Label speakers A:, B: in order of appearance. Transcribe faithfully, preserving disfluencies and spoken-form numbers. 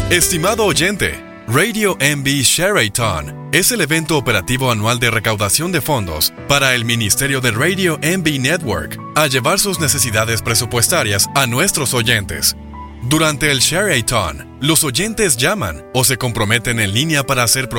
A: Estimado oyente, Radio M B Share-a-thon es el evento operativo anual de recaudación de fondos para el Ministerio de Radio M B Network a llevar sus necesidades presupuestarias a nuestros oyentes. Durante el Share-a-thon, los oyentes llaman o se comprometen en línea para hacer